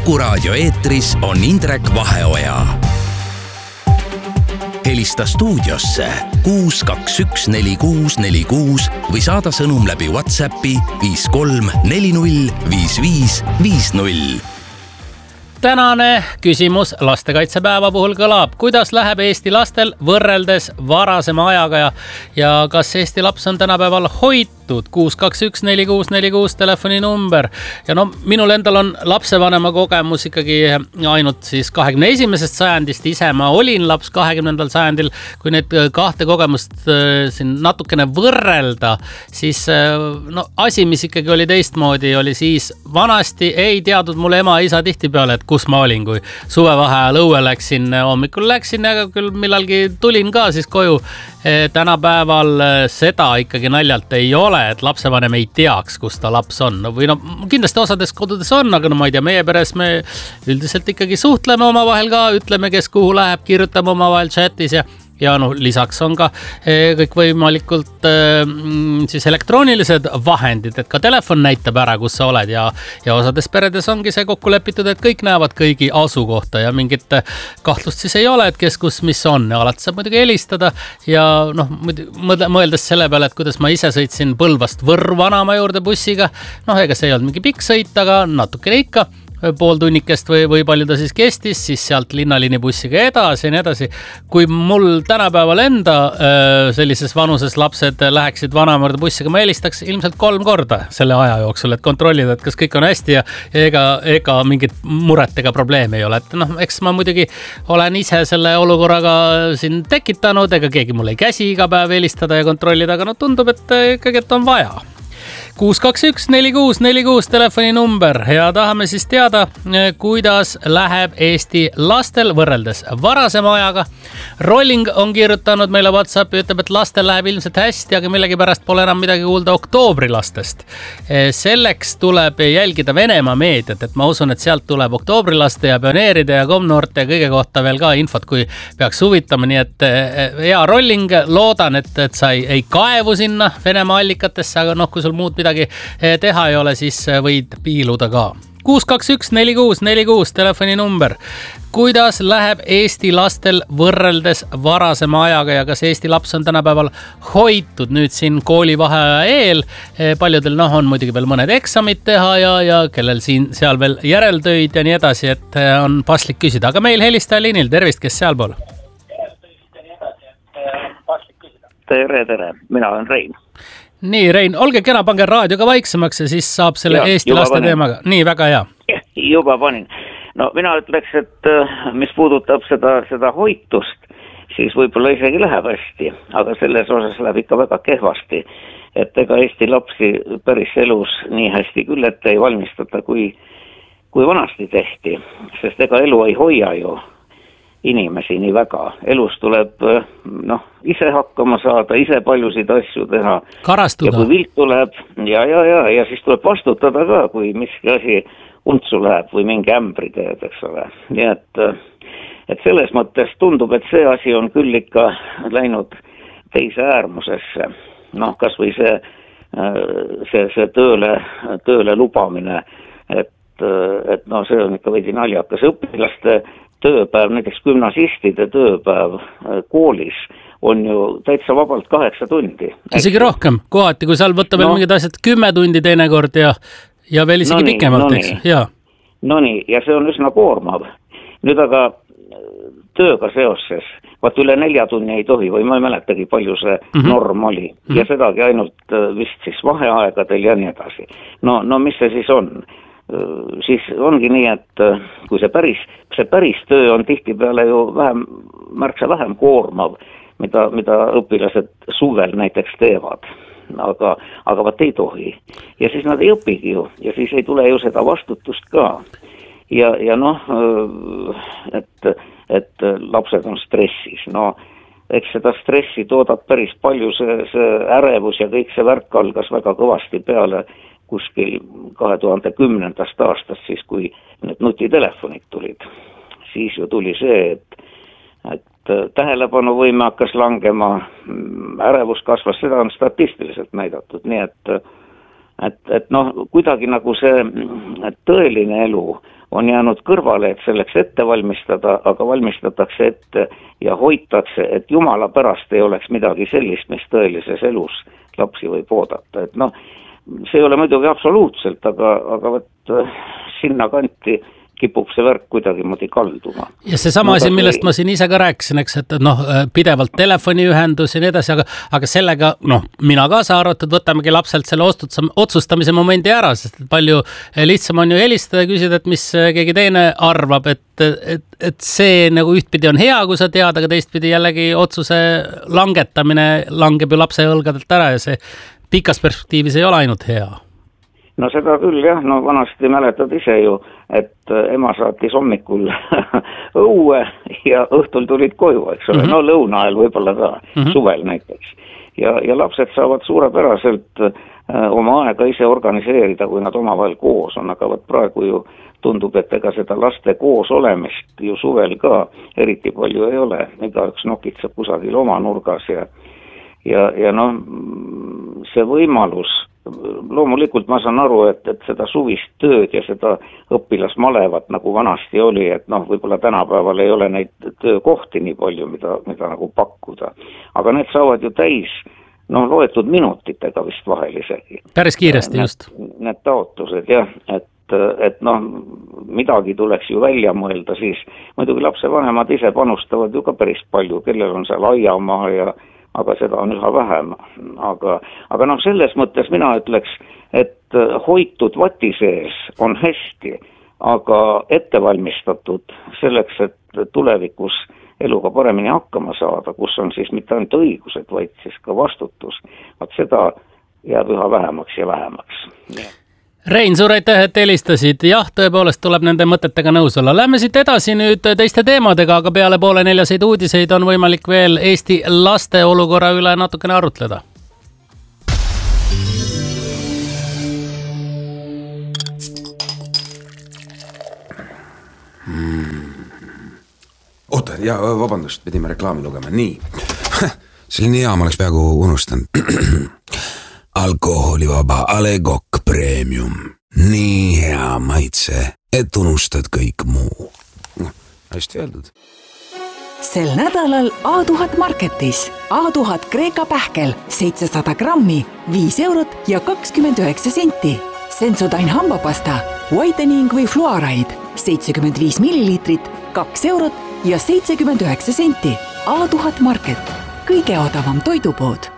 Kuku Raadio eetris on Indrek Vaheoja. Helista stuudiosse 6214646 või saada sõnum läbi WhatsAppi 53405550. Tänane küsimus lastekaitsepäeva puhul kõlab, kuidas läheb Eesti lastel võrreldes varasema ajaga ja kas Eesti laps on tänapäeval hoitud? 6214646 telefoninumber. Ja no minul endal on lapsevanema kogemus ikkagi ainult siis 21. sajandist. Ise ma olin laps 20. sajandil. Kui need kahte kogemust siin natukene võrrelda, siis no asi, mis ikkagi oli teistmoodi, oli siis vanasti ei teadnud mulle ema ja isa tihtipeale, et kus ma olin, kui suvevaheajal õue läksin, hommikul läksin ja küll millalgi tulin ka siis koju. Tänapäeval seda ikkagi naljalt ei ole, et lapsevanem ei teaks, kus ta laps on. Või no kindlasti osades kodudes on, aga no ma ei tea, meie peres me üldiselt ikkagi suhtleme omavahel ka, ütleme, kes kuhu läheb, kirjutame omavahel chatis ja no lisaks on ka kõik võimalikult siis elektroonilised vahendid, et ka telefon näitab ära, kus sa oled ja osades peredes ongi see kokku lepitud, et kõik näevad kõigi asukohta ja mingit kahtlust siis ei ole, et kes kus mis on. Ja alati saab muidugi helistada ja noh, mõeldes selle peale, et kuidas ma ise sõitsin Põlvast Võrru vanaema juurde bussiga, noh ega see ei olnud mingi pikk sõit, aga natukene ikka. Pool tunnikest või palju ta siis kestis, siis sealt linnaliini bussiga edasi ja nii edasi. Kui mul tänapäeval enda sellises vanuses lapsed läheksid vanaema bussiga, ma helistaks ilmselt 3 korda selle aja jooksul, et kontrollida, et kas kõik on hästi ja ega mingit muret ega probleemi ei ole. Et noh, eks ma muidugi olen ise selle olukorraga siin tekitanud, ega keegi mul ei käsi iga päev helistada ja kontrollida, aga no tundub, et ikkagi et on vaja. 6214646 telefoninumber ja tahame siis teada, kuidas läheb Eesti lastel võrreldes varasema ajaga. Rolling on kirjutanud meile WhatsAppi, ütleb, et lastel läheb ilmselt hästi, aga millegipärast pole enam midagi kuulda oktoobrilasest. Selleks tuleb jälgida Venemaa meediat, et ma usun, et sealt tuleb oktoobrilaste ja pioneeride ja komnoorte ja kõige kohta veel ka infot, kui peaks huvitama. Nii et hea Rolling, loodan, et sa ei kaevu sinna Venemaa allikatesse, aga noh, kui sul muud midagi teha ei ole, siis võid piiluda ka. 6214646 telefoninumber. Kuidas läheb Eesti lastel võrreldes varasema ajaga ja kas Eesti laps on tänapäeval hoitud nüüd siin koolivaheaja eel? Paljudel on muidugi veel mõned eksamid teha ja kellel seal veel järeltöid ja nii edasi, et on paslik küsida. Aga meil helistaja liinil, tervist, kes sealpool? Tere, mina olen Rein. Nii, Rein, olge kena, pange raadioga vaiksemaks ja siis saab selle Eesti laste teemaga. Nii, väga hea. Juba panin. No mina ütleks, et mis puudutab seda hoitust, siis võib-olla isegi läheb hästi, aga selles osas läheb ikka väga kehvasti. Et ega Eesti lapsi päris elus nii hästi küll, et ei valmistata, kui vanasti tehti, sest ega elu ei hoia ju inimesi nii väga. Elus tuleb ise hakkama saada, ise paljusid asju teha. Karastuda. Ja kui vilt tuleb, ja siis tuleb vastutada ka, kui miski asi untsu läheb või mingi ämbri teed, eks ole. Nii et selles mõttes tundub, et see asi on küll ikka läinud teise äärmusesse. Noh, kas või see tööle lubamine, et see on ikka veidi naljakas. Õpilaste tööpäev, näiteks gümnasistide tööpäev koolis on ju täitsa vabalt 8 tundi. Isegi rohkem, kohati, kui seal võtta veel mingid asjad 10 tundi teinekord ja veel isegi pikemalt, eks? Nii, ja see on üsna koormav. Nüüd aga tööga seoses, vaat üle 4 tunni ei tohi või ma ei mäletagi, palju see norm oli. Ja sedagi ainult vist siis vaheaegadel ja nii edasi. No mis see siis on? Siis ongi nii, et kui see päris töö on tihtipeale ju märksa vähem koormav, mida õpilased suvel näiteks teevad, aga vaat ei tohi. Ja siis nad ei õpigi ju ja siis ei tule ju seda vastutust ka. Ja et lapsed on stressis. No, eks seda stressi toodab päris palju see ärevus ja kõik see värk algas väga kõvasti peale kuskil 2010. aastast, siis kui need nutitelefonid tulid. Siis ju tuli see, et tähelepanuvõime hakkas langema, ärevus kasvas, seda on statistiliselt näidatud, nii et kuidagi nagu see tõeline elu on jäänud kõrvale, et selleks ette valmistada, aga valmistatakse ette ja hoitakse, et jumala pärast ei oleks midagi sellist, mis tõelises elus lapsi võib oodata. Et noh, see ei ole muidugi absoluutselt, aga võt sinna kanti kipub see värk kuidagi moodi kalduma. Ja see sama asi, millest ma siin ise ka rääkisin, eks, et noh, pidevalt telefoniühendus ja nii edasi, aga sellega, noh, mina kaasa arvatud, võtamegi lapselt selle otsustamise momendi ära, sest palju lihtsam on ju helistada ja küsida, et mis keegi teine arvab, et see nagu ühtpidi on hea, kui sa tead, aga teistpidi jällegi otsuse langetamine langeb ju lapse õlgadelt ära ja see pikas perspektiivis ei ole ainult hea. No seda küll jah, no vanasti mäletad ise ju, et ema saatis hommikul õue ja õhtul tulid koju, eks ole, no lõuna ajal võib-olla ka, suvel näiteks. Ja lapsed saavad suurepäraselt oma aega ise organiseerida, kui nad omavahel koos on, aga võt praegu ju tundub, et ega seda laste koos olemist ju suvel ka eriti palju ei ole, igaüks nokitseb kusagil oma nurgas ja noh, see võimalus, loomulikult ma saan aru, et seda suvist tööd ja seda õpilasmalevat nagu vanasti oli, et noh, võib-olla tänapäeval ei ole neid töökohti nii palju, mida nagu pakkuda. Aga need saavad ju täis, noh, loetud minutitega vist vahel isegi. Päris kiiresti just. Need taotlused, jah, et noh, midagi tuleks ju välja mõelda, siis muidugi lapsevanemad ise panustavad ju ka päris palju, kellel on seal aiamaa aga seda on üha vähem. Aga noh, selles mõttes mina ütleks, et hoitud vati sees on hästi, aga ettevalmistatud selleks, et tulevikus eluga paremini hakkama saada, kus on siis mitte ainult õigused, vaid siis ka vastutus. Vaat seda jääb üha vähemaks ja vähemaks. Rein, suur aitäh, et helistasid. Jah, tõepoolest tuleb nende mõtetega nõus olla. Lähme siit edasi nüüd teiste teemadega, aga peale 3:30 uudiseid on võimalik veel Eesti laste olukorra üle natukene arutleda. Oota, ja vabandust, pidime reklaami lugema. Nii, selline hea, ma oleks peaaegu unustanud. Alkoholivaba Ale Kokk Premium. Nii hea maitse, et unustad kõik muu. Hästi öeldud. Sel nädalal A1000 Marketis. A1000 Kreeka pähkel 700 grammi, 5 eurot ja 29 senti. Sensodyne hambapasta, whitening või fluoride 75 milliliitrit, 2 eurot ja 79 senti. A1000 Market. Kõige odavam toidupood.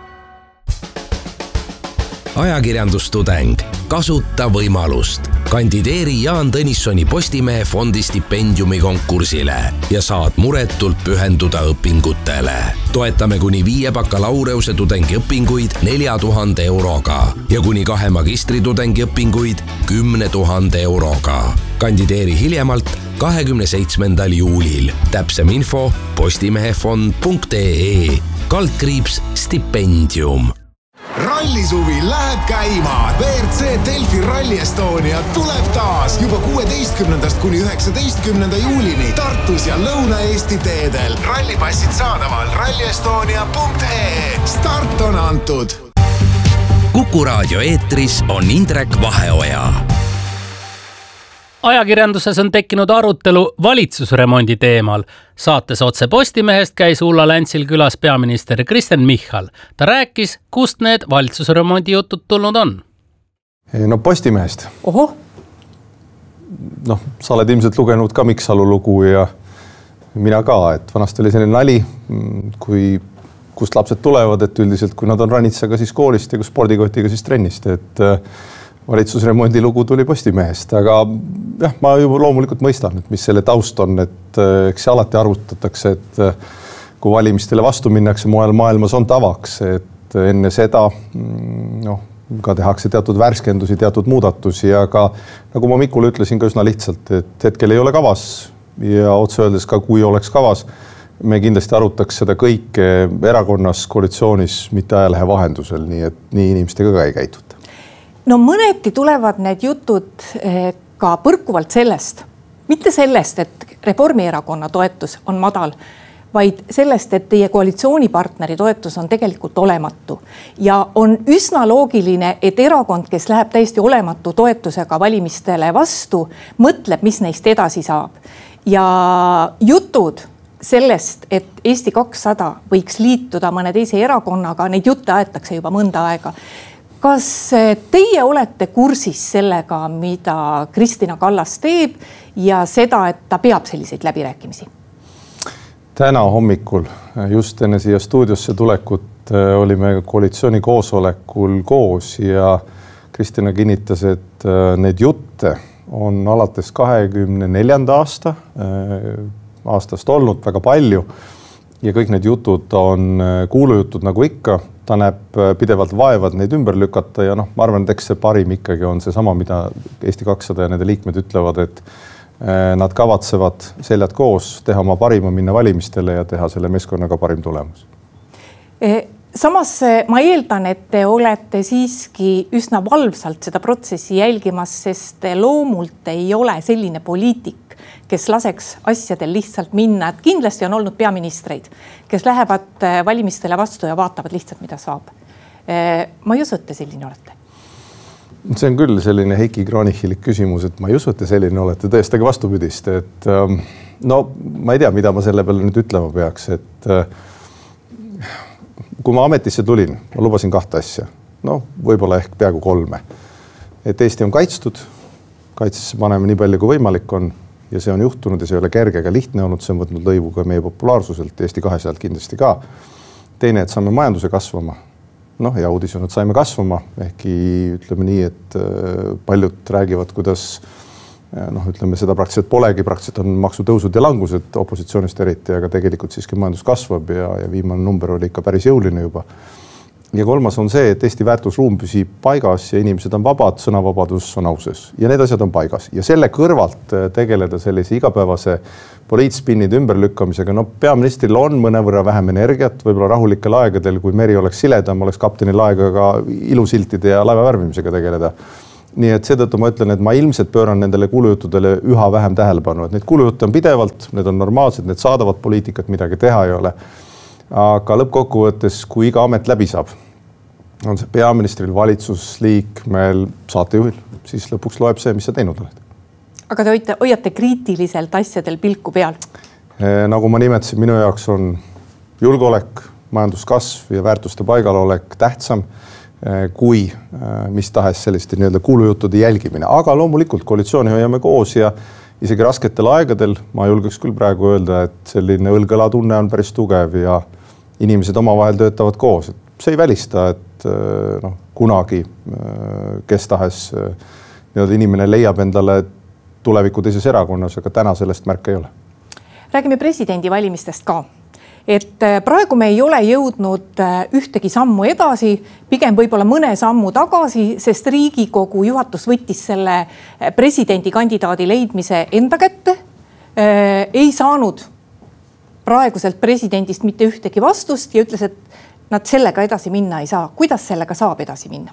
Ajakirjandustudeng, kasuta võimalust. Kandideeri Jaan Tõnissoni Postimehe fondi stipendiumi konkursile ja saad muretult pühenduda õpingutele. Toetame kuni 5 bakalaureuse tudengi õpinguid 4000 euroga ja kuni 2 magistritudengi õpinguid 10 000 euroga. Kandideeri hiljemalt 27. juulil. Täpsem info postimehefond.ee /stipendium. Rallisuvi läheb käima. WRC Delfi Rally Estonia tuleb taas juba 16. kuni 19. juulini Tartus ja Lõuna-Eesti teedel. Rallipassid saadaval rallyestonia.ee. Start on antud. Kuku Raadio eetris on Indrek Vaheoja. Ajakirjanduses on tekkinud arutelu valitsusremondi teemal. Saates Otse Postimehest käis Ulla Läntsil külas peaminister Kristen Michal. Ta rääkis, kust need valitsusremondi jutud tulnud on. No Postimehest. Oho. Noh, sa oled ilmselt lugenud ka Miksalu lugu ja mina ka, et vanasti oli selline nali, kust lapsed tulevad, et üldiselt kui nad on ranitsaga siis koolist ja kui spordikotiga siis trennist, et valitsusremondi lugu tuli Postimehest, aga jah, ma juba loomulikult mõistan, et mis selle taust on, et eks see alati arvutatakse, et kui valimistele vastu minnakse, mujal maailmas on tavaks, et enne seda ka tehakse teatud värskendusi, teatud muudatusi, aga nagu ma Mikule ütlesin ka üsna lihtsalt, et hetkel ei ole kavas ja otse öeldes ka kui oleks kavas, me kindlasti arutaks seda kõike erakonnas, koalitsioonis, mitte ajalehe vahendusel, nii et nii inimestega ka ei käituta. No mõneti tulevad need jutud ka põrkuvalt sellest, mitte sellest, et Reformierakonna toetus on madal, vaid sellest, et teie koalitsioonipartneri toetus on tegelikult olematu. Ja on üsna loogiline, et erakond, kes läheb täiesti olematu toetusega valimistele vastu, mõtleb, mis neist edasi saab. Ja jutud sellest, et Eesti 200 võiks liituda mõne teise erakonnaga, neid jutte aetakse juba mõnda aega. Kas teie olete kursis sellega, mida Kristina Kallas teeb ja seda, et ta peab selliseid läbirääkimisi? Täna hommikul just enne siia stuudiosse tulekut olime koalitsiooni koosolekul koos ja Kristina kinnitas, et need jutte on alates 24. aastast olnud väga palju ja kõik need jutud on kuulujutud nagu ikka. Ta näeb pidevalt vaevad neid ümber lükata ja ma arvan, et eks see parim ikkagi on see sama, mida Eesti 200 ja nende liikmed ütlevad, et nad kavatsevad seljad koos teha oma parima, minna valimistele ja teha selle meeskonnaga parim tulemus. Samas ma eeldan, et te olete siiski üsna valvsalt seda protsessi jälgimas, sest loomult ei ole selline poliitik, kes laseks asjadel lihtsalt minna. Et kindlasti on olnud peaministreid, kes lähevad valimistele vastu ja vaatavad lihtsalt, mida saab. Ma ei usu, et te selline olete. See on küll selline Heiki Kranichilik küsimus, et ma ei usu, et te selline olete tõestagi vastupidist. Et, ma ei tea, mida ma selle peale nüüd ütlema peaks, et kui ma ametisse tulin, ma lubasin 2 asja. Võib-olla ehk peaaegu 3. Et Eesti on kaitstud, kaitsesse paneme nii palju kui võimalik on ja see on juhtunud ja see ei ole kerge ega lihtne olnud, see on võtnud lõivu ka meie populaarsuselt, Eesti 200 kindlasti ka. Teine, et saame majanduse kasvama. Ja uudis on, et saime kasvama, ehkki ütleme nii, et paljud räägivad, kuidas ütleme seda praktiliselt polegi, praktiliselt on maksutõusud ja langused opositsioonist eriti, aga tegelikult siiski majandus kasvab ja viimane number oli ikka päris jõuline juba. Ja 3. on see, et Eesti väärtusruum püsib paigas ja inimesed on vabad, sõnavabadus on auses ja need asjad on paigas. Ja selle kõrvalt tegeleda sellise igapäevase poliitspinnide ümberlükkamisega, peaministril on mõnevõrra vähem energiat, võib-olla rahulikel aegadel, kui meri oleks siledam, oleks kaptenil aega ka ilusiltide ja laeva värvimisega tegeleda. Nii et seetõttu ma ütlen, et ma ilmselt pööran nendele kuulujuttudele üha vähem tähelepanu, et need kuulujutte on pidevalt, need on normaalsed, need saadavad poliitikat, midagi teha ei ole. Aga lõppkokkuvõttes, kui iga amet läbi saab, on see peaministril, valitsusliikmel, saatejuhil, siis lõpuks loeb see, mis sa teinud oled. Aga te hoiate kriitiliselt asjadel pilku peal? Nagu ma nimetasin, minu jaoks on julgeolek, majanduskasv ja väärtuste paigalolek tähtsam kui mis tahes selliste nii-öelda kuulujuttude jälgimine. Aga loomulikult koalitsiooni hoiame koos ja isegi rasketel aegadel ma julgeks küll praegu öelda, et selline õlgõla tunne on päris tugev ja inimesed omavahel töötavad koos. See ei välista, et kunagi kes tahes inimene leiab endale tuleviku teises erakonnas, aga täna sellest märke ei ole. Räägime presidendi valimistest ka. Et praegu me ei ole jõudnud ühtegi sammu edasi, pigem võib-olla mõne sammu tagasi, sest Riigikogu juhatus võttis selle presidendikandidaadi leidmise enda kätte. Ei saanud praeguselt presidendist mitte ühtegi vastust ja ütles, et nad sellega edasi minna ei saa. Kuidas sellega saab edasi minna?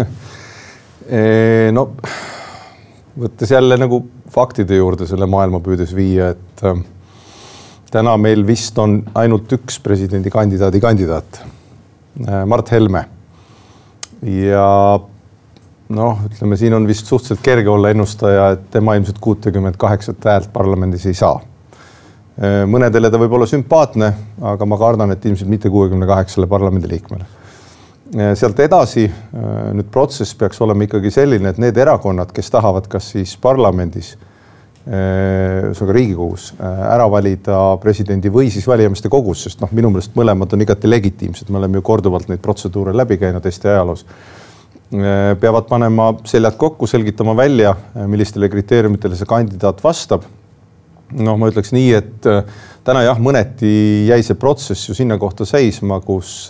Võttes jälle nagu faktide juurde selle maailma püüdes viia, et täna meil vist on ainult üks presidendikandidaadi kandidaat, Mart Helme. Ja ütleme, siin on vist suhteliselt kerge olla ennustaja, et tema ilmselt 68 häält parlamendis ei saa. Mõnedele ta võib olla sümpaatne, aga ma kardan, et ilmselt mitte 68 parlamendi liikmele. Sealt edasi nüüd protsess peaks olema ikkagi selline, et need erakonnad, kes tahavad kas siis parlamendis, Riigikogus ära valida presidendi või siis valijameeste kogus, sest minu meelest mõlemad on igati legitiimsed, me oleme ju korduvalt neid protseduure läbi käinud Eesti ajaloos, peavad panema seljad kokku, selgitama välja, millistele kriteeriumitele see kandidaat vastab. Ma ütleks nii, et täna jah, mõneti jäi see protsess ju sinna kohta seisma, kus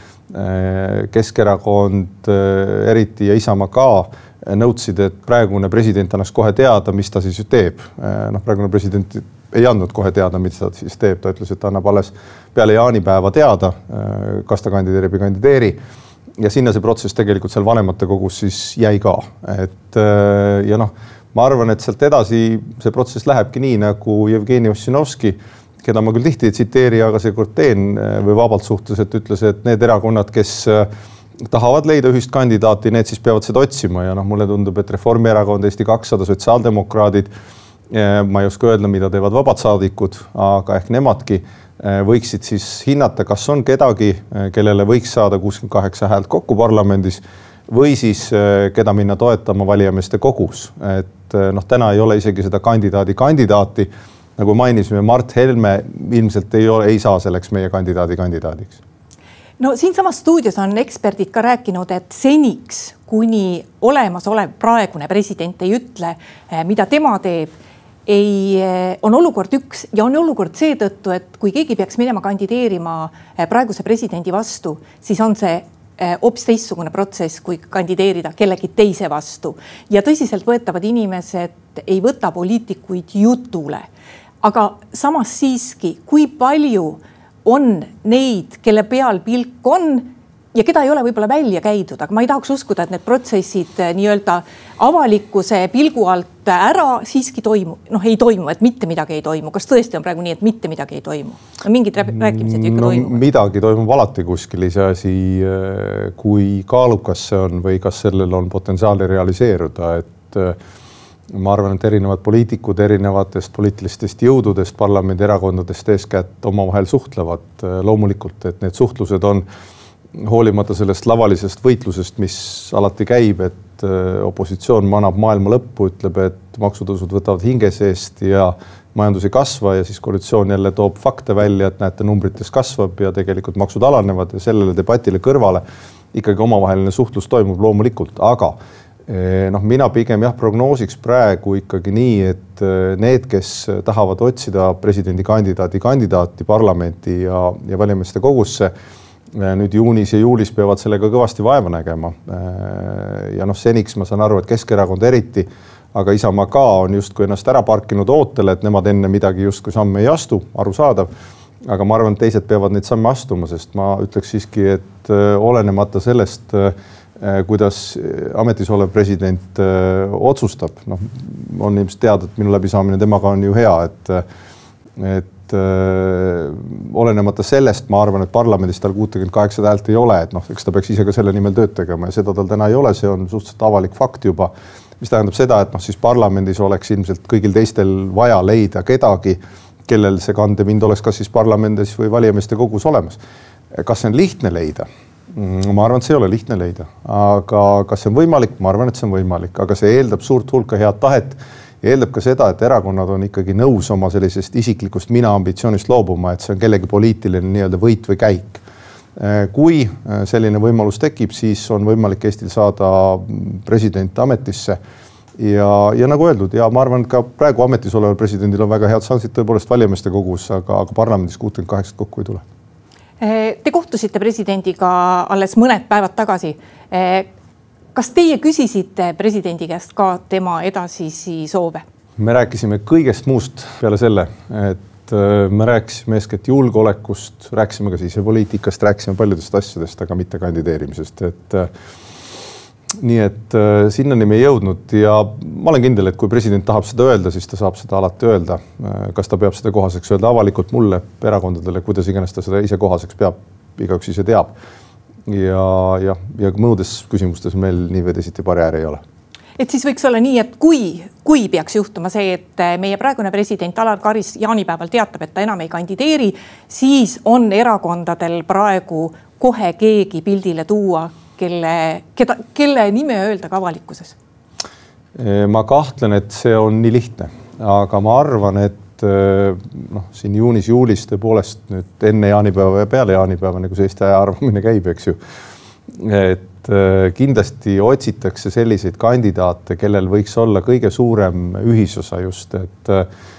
Keskerakond eriti ja Isamaa ka nõudsid, et praegune president annaks kohe teada, mis ta siis teeb. Praegune president ei andnud kohe teada, mis ta siis teeb. Ta ütles, et ta annab alles peale jaanipäeva teada, kas ta kandideerib ja kandideeri. Ja sinna see protsess tegelikult seal vanemate kogus siis jäi ka. Ma arvan, et sealt edasi see protsess lähebki nii, nagu Jevgeni Ossinovski, keda ma küll tihti ei tsiteeri, aga seekord teen või vabalt suhtes, et ütles, et need erakonnad, kes tahavad leida ühist kandidaati, need siis peavad seda otsima ja mulle tundub, et Reformierakond, Eesti 200, sotsiaaldemokraadid, ma ei oska öelda, mida teevad vabad saadikud, aga ehk nemadki võiksid siis hinnata, kas on kedagi, kellele võiks saada 68 häält kokku parlamendis või siis keda minna toetama valijameeste kogus. Et täna ei ole isegi seda kandidaati. Nagu mainisime, Mart Helme ilmselt ei saa selleks meie kandidaadiks. No siinsamas stuudios on eksperdid ka rääkinud, et seniks, kuni olemasolev praegune president ei ütle, mida tema teeb, on olukord üks ja on olukord seetõttu, et kui keegi peaks minema kandideerima praeguse presidendi vastu, siis on see hoopis teistsugune protsess, kui kandideerida kellegi teise vastu. Ja tõsiselt võetavad inimesed ei võta poliitikuid jutule. Aga samas siiski, kui palju on neid, kelle peal pilk on ja keda ei ole võib-olla välja käidud, aga ma ei tahaks uskuda, et need protsessid nii-öelda avalikkuse pilgu alt ära siiski ei toimu, et mitte midagi ei toimu. Kas tõesti on praegu nii, et mitte midagi ei toimu? Mingid rääkimised ikka toimuvad. Midagi toimub alati kuskil, iseasi, kui kaalukas see on või kas sellel on potentsiaali realiseeruda, et ma arvan, et erinevad poliitikud erinevatest poliitilistest jõududest, parlamendi erakondadest eeskätt omavahel suhtlevad. Loomulikult, et need suhtlused on hoolimata sellest lavalisest võitlusest, mis alati käib, et opositsioon manab maailma lõppu, ütleb, et maksutõusud võtavad hinge seest ja majandus ei kasva ja siis koalitsioon jälle toob fakte välja, et näete, numbrites kasvab ja tegelikult maksud alanevad ja sellele debatile kõrvale ikkagi omavaheline suhtlus toimub loomulikult, aga mina pigem prognoosiks praegu ikkagi nii, et need, kes tahavad otsida presidendi kandidaati parlamenti ja valijameeste kogusse, nüüd juunis ja juulis peavad sellega kõvasti vaeva nägema. Ja seniks ma saan aru, et Keskerakond eriti, aga Isamaa ka on justkui ennast ära parkinud ootele, et nemad enne midagi justkui samme ei astu, arusaadav. Aga ma arvan, et teised peavad neid samme astuma, sest ma ütleks siiski, et olenemata sellest, kuidas ametis olev president otsustab. On ilmselt teada, et minu läbisaamine temaga on ju hea, et olenemata sellest, ma arvan, et parlamendis tal 68 häält ei ole, et eks ta peaks ise ka selle nimel tööd tegema ja seda tal täna ei ole, see on suhteliselt avalik fakt juba, mis tähendab seda, et siis parlamendis oleks ilmselt kõigil teistel vaja leida kedagi, kellel see kandepind oleks kas siis parlamendis või valijameeste kogus olemas. Kas see on lihtne leida? Ma arvan, et see ei ole lihtne leida, aga kas see on võimalik? Ma arvan, et see on võimalik, aga see eeldab suurt hulka head tahet ja eeldab ka seda, et erakonnad on ikkagi nõus oma sellisest isiklikust mina-ambitsioonist loobuma, et see on kellegi poliitiline nii-öelda võit või käik. Kui selline võimalus tekib, siis on võimalik Eestil saada president ametisse ja nagu öeldud, ja ma arvan, et ka praegu ametis oleval presidendil on väga head šansid tõepoolest valijameeste kogus, aga parlamendis 68 kokku ei tule. Te kohtusite presidendiga alles mõned päevad tagasi. Kas teie küsisite presidendi käest ka tema edasisi soove? Me rääkisime kõigest muust peale selle, et me rääkisime eeskätt julgeolekust, rääkisime ka sisepoliitikast, rääkisime paljudest asjadest, aga mitte kandideerimisest. Nii et sinnani me ei jõudnud ja ma olen kindel, et kui president tahab seda öelda, siis ta saab seda alati öelda. Kas ta peab seda kohaseks öelda avalikult mulle, erakondadele, kuidas iganes ta seda ise kohaseks peab, igaüks ise teab. Ja mõnudes küsimustes meil nii või teisiti barjääri ei ole. Et siis võiks olla nii, et kui peaks juhtuma see, et meie praegune president Alar Karis jaanipäeval teatab, et ta enam ei kandideeri, siis on erakondadel praegu kohe keegi pildile tuua, kelle nime öelda ka avalikkuses? Ma kahtlen, et see on nii lihtne, aga ma arvan, et siin juunis-juulis tõepoolest nüüd enne jaanipäeva ja peale jaanipäeva, nagu see Eesti aja arvamine käib, eks ju, et kindlasti otsitakse selliseid kandidaate, kellel võiks olla kõige suurem ühisosa just, et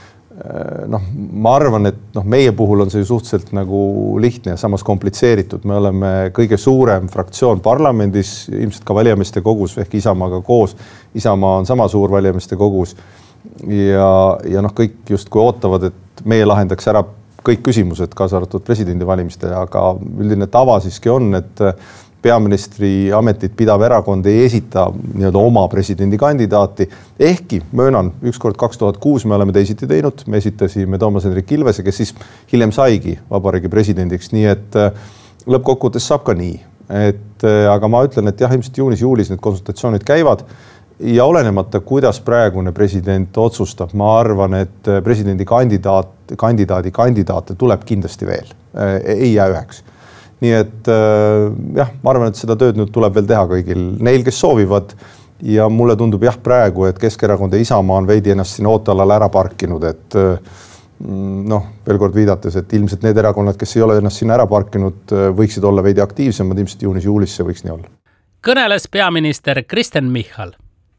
ma arvan, et meie puhul on see suhteliselt nagu lihtne ja samas komplitseeritud. Me oleme kõige suurem fraktsioon parlamendis, ilmselt ka valijameeste kogus, ehk Isamaaga koos. Isamaa on sama suur valijameeste kogus ja kõik justkui ootavad, et meie lahendaks ära kõik küsimused, kaasa arvatud presidendi valimiste, aga üldine tava siiski on, et peaministri ametit pidav erakond ei esita nii-öelda oma presidendikandidaati. Ehkki möönan, ükskord 2006 me oleme teisiti teinud, me esitasime Toomas Hendrik Ilvese, kes siis hiljem saigi vabariigi presidendiks, nii et lõppkokkuvõttes saab ka nii. Aga ma ütlen, et jah, ilmselt juunis-juulis need konsultatsioonid käivad ja olenemata, kuidas praegune president otsustab, ma arvan, et presidendi kandidaate tuleb kindlasti veel, ei jää üheks. Nii et jah, ma arvan, et seda tööd nüüd tuleb veel teha kõigil neil, kes soovivad ja mulle tundub jah praegu, et Keskerakond ja Isamaa on veidi ennast siin ootealal ära parkinud, et veel kord viidates, et ilmselt need erakonnad, kes ei ole ennast siin ära parkinud, võiksid olla veidi aktiivsemad, ilmselt juunis-juulis see võiks nii olla. Kõneles peaminister Kristen Michal.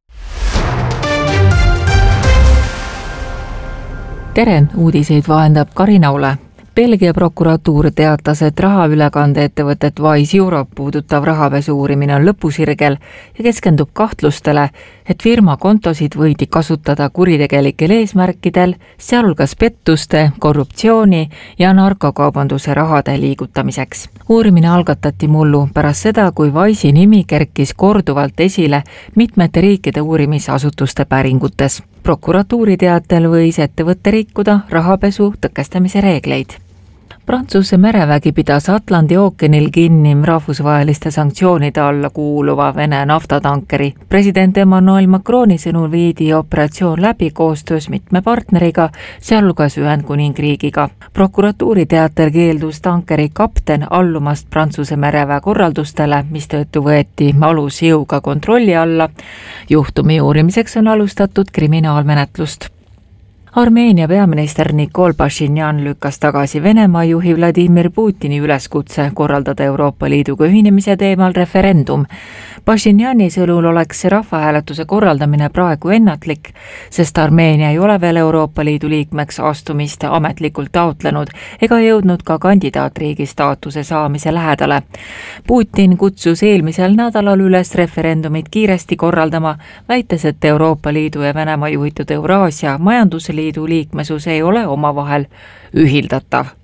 Tere, uudiseid vahendab Karin Aule. Belgia prokuratuur teatas, et rahaülekande ettevõtet Wise Europe puudutav rahapesu uurimine on lõpusirgel ja keskendub kahtlustele, et firma kontosid võidi kasutada kuritegelikel eesmärkidel, sealhulgas pettuste, korruptsiooni ja narkokaubanduse rahade liigutamiseks. Uurimine algatati mullu pärast seda, kui Wise'i nimi kerkis korduvalt esile mitmete riikide uurimisasutuste päringutes. Prokuratuuri teatel võis ettevõtte rikkuda rahapesu tõkestamise reegleid. Prantsuse merevägi pidas Atlandi ookeanil kinni rahvusvaheliste sanktsioonide alla kuuluva Vene naftatankeri. President Emmanuel Macroni sõnul viidi operatsioon läbi koostöös mitme partneriga, sealhulgas Ühendkuningriigiga. Prokuratuuri teatel keeldus tankeri kapten allumast Prantsuse mereväe korraldustele, mistõttu võeti alusjõuga kontrolli alla. Juhtumi uurimiseks on alustatud kriminaalmenetlust. Armeenia peaminister Nikol Pashinyan lükkas tagasi Venemaa juhi Vladimir Putini üleskutse korraldada Euroopa Liiduga ühinemise teemal referendum. Pashinyani sõnul oleks see rahvahääletuse korraldamine praegu ennatlik, sest Armeenia ei ole veel Euroopa Liidu liikmeks astumist ametlikult taotlenud ega jõudnud ka kandidaatriigi staatuse saamise lähedale. Putin kutsus eelmisel nädalal üles referendumit kiiresti korraldama, väites, et Euroopa Liidu ja Venemaa juhitud Euraasia majandusliidu liikmesus ei ole omavahel ühildatav.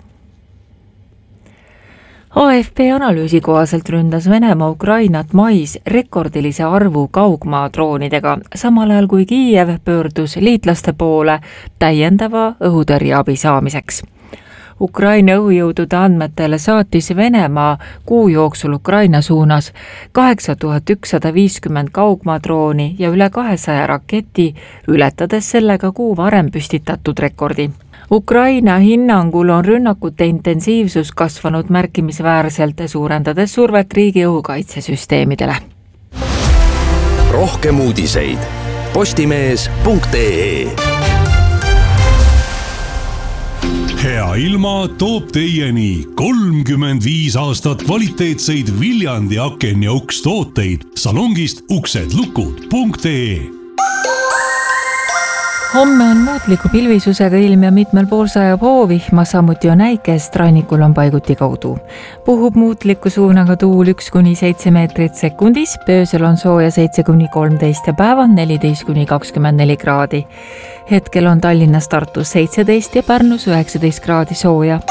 AFP analüüsi kohaselt ründas Venemaa Ukrainat mais rekordilise arvu kaugmaadroonidega, samal ajal kui Kiiev pöördus liitlaste poole täiendava õhutõrjeabi saamiseks. Ukraina õhujõudude andmetele saatis Venemaa kuu jooksul Ukraina suunas 8150 kaugmaadrooni ja üle 200 raketi, ületades sellega kuu varem püstitatud rekordi. Ukraina hinnangul on rünnakute intensiivsus kasvanud märkimisväärselt, suurendades survet riigi õhukaitsesüsteemidele. Rohkem uudiseid postimees.ee. Hea ilma toob teieni 35 aastat kvaliteetseid Viljandi aken ja uks tooteid salongist uksedlukud.ee. Homme on muutliku pilvisusega ilm ja mitmel pool sajab hoovihma, samuti on äikest, rannikul on paiguti kaudu. Puhub muutliku suunaga tuul 1-7 meetrit sekundis, öösel on sooja 7-13 ja päeval 14-24 kraadi. Hetkel on Tallinnas, Tartus 17 ja Pärnus 19 kraadi sooja.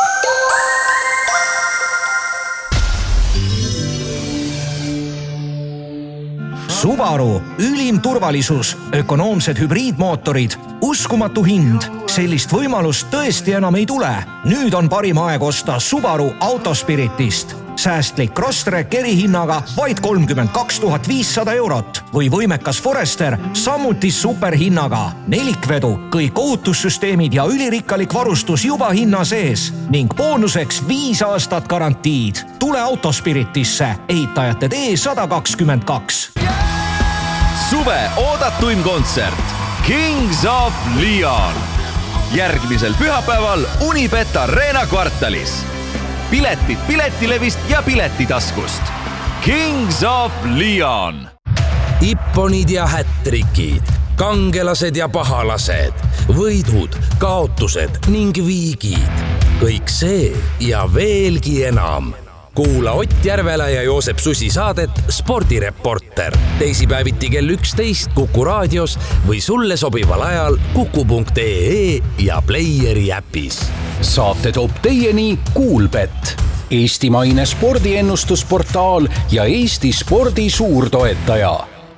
Subaru, ülim turvalisus, ökonoomsed hübriidmootorid, uskumatu hind. Sellist võimalust tõesti enam ei tule. Nüüd on parim aeg osta Subaru Autospiritist. Säästlik Crosstrek erihinnaga vaid 32 500 eurot või võimekas Forester samuti superhinnaga. Nelikvedu, kõik ohutussüsteemid ja ülirikkalik varustus juba hinna sees ning boonuseks 5 aastat garantiid. Tule Autospiritisse, ehitajate tee 122. Suve oodatuim kontsert Kings of Leon. Järgmisel pühapäeval Unibet Arena kvartalis. Piletid Piletilevist ja Piletitaskust. Kings of Leon. Ipponid ja hättrikid, kangelased ja pahalased, võidud, kaotused ning viigid. Kõik see ja veelgi enam. Kuula Ott Järvela ja Joosep Susi saadet Spordireporter. Teisipäeviti kell 11 Kuku raadios või sulle sobival ajal kuku.ee ja Playeri äpis. Saate toob teieni Kuulbet. eestimaine spordiennustusportaal ja Eesti spordi suurtoetaja.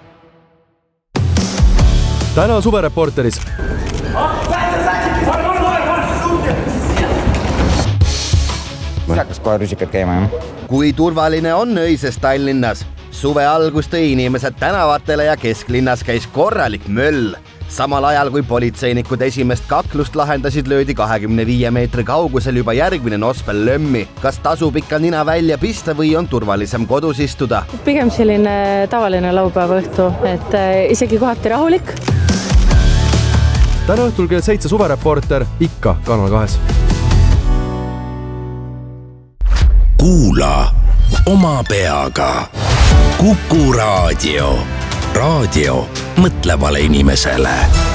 Täna suvereporteris. Hakkas kohe rüsikad käima, jah? Kui turvaline on öises Tallinnas? Suve algus tõi inimesed tänavatele ja kesklinnas käis korralik möll. Samal ajal kui politseinikud esimest kaklust lahendasid, löödi 25 meetri kaugusel juba järgmine Nosvel lömmi. Kas tasub ikka nina välja pista või on turvalisem kodus istuda? Pigem selline tavaline laupäeva õhtu, et isegi kohati rahulik. Täna õhtul kell 7 suvereporter ikka Kanal 2. Kuula oma peaga. Kuku raadio. Raadio mõtlevale inimesele.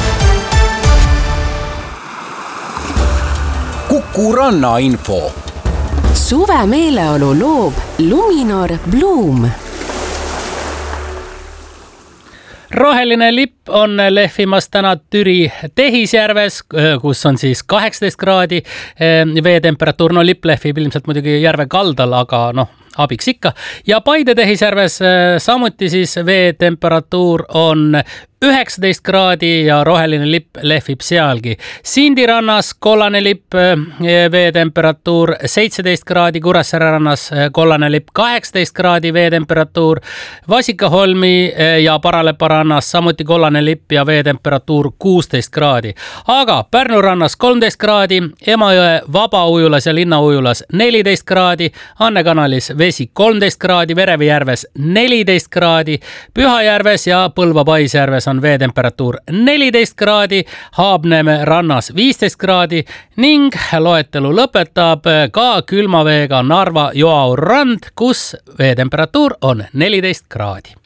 Kuku ranna info. Suve meeleolu loob Luminor Bloom. Roheline lipp on lehvimas täna Türi Tehisjärves, kus on siis 18 kraadi veetemperatuur. No lipp lehvib ilmselt muidugi järve kaldal, aga abiks ikka. Ja Paide Tehisjärves samuti siis veetemperatuur on 19 kraadi ja roheline lipp lehvib sealgi. Sindi rannas kollane lipp, veetemperatuur 17 kraadi, Kuressaare rannas kollane lipp 18 kraadi veetemperatuur, Vasikaholmi ja Paralepa rannas samuti kollane lipp ja veetemperatuur 16 kraadi. Aga Pärnu rannas 13 kraadi, Emajõe Vabaujulas ja Linnaujulas 14 kraadi, Annekanalis vesi 13 kraadi, Verevijärves 14 kraadi, Pühajärves ja Põlva-Paisjärves on veetemperatuur 14 kraadi, Haabneeme rannas 15 kraadi ning loetelu lõpetab ka külmaveega Narva Joau rand, kus veetemperatuur on 14 kraadi.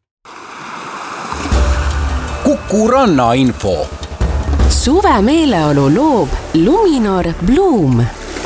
Kuku ranna info. Suve meeleolu loob Luminor Bloom.